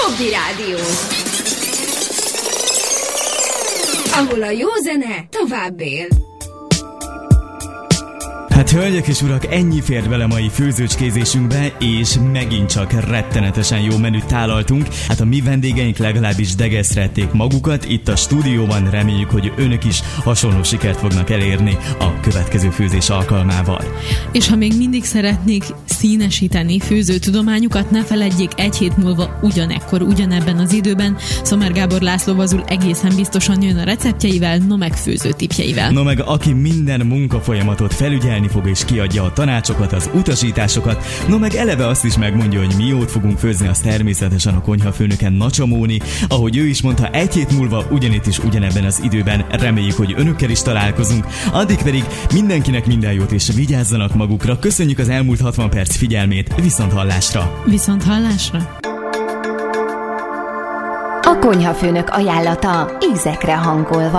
Hobby Rádió, ahol a jó zene tovább él. Hát hölgyek és urak, ennyi fért bele mai főzőcskézésünkbe, és megint csak rettenetesen jó menüt tálaltunk. Hát a mi vendégeink legalábbis degeszrették magukat itt a stúdióban, reméljük, hogy önök is hasonló sikert fognak elérni a következő főzés alkalmával. És ha még mindig szeretnék színesíteni főzőtudományukat, ne feledjék, egy hét múlva ugyanekkor, ugyanebben az időben Szomer Gábor László Vazul egészen biztosan jön a receptjeivel, no meg főzőtippjeivel. No meg aki minden munkafolyamatot felügyelni fog és kiadja a tanácsokat, az utasításokat, no meg eleve azt is megmondja, hogy mi jót fogunk főzni, az természetesen a konyhafőnöken Nacsa Móni. Ahogy ő is mondta, egy hét múlva ugyanitt is ugyanebben az időben, reméljük, hogy önökkel is találkozunk. Addig pedig mindenkinek minden jót és vigyázzanak magukra. Köszönjük az elmúlt 60 perc figyelmét, viszont hallásra! Viszont hallásra! A konyhafőnök ajánlata ízekre hangolva.